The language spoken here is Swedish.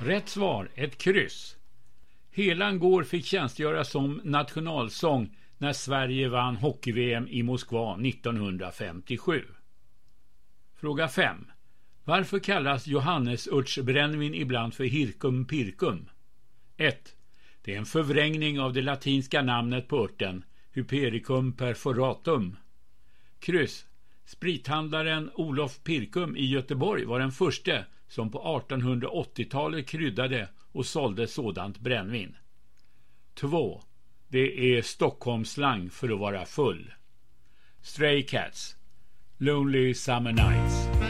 Rätt svar, ett kryss. Helan går fick tjänstgöra som nationalsång när Sverige vann hockey-VM i Moskva 1957. Fråga 5. Varför kallas Johannesörtsbrännvin ibland för Hircum Pircum? 1. Det är en förvrängning av det latinska namnet på örten, Hypericum perforatum. Kryss. Sprithandlaren Olof Pircum i Göteborg var den första som på 1880-talet kryddade och sålde sådant brännvin. 2. Det är Stockholmsslang för att vara full. Stray Cats, Lonely Summer Nights.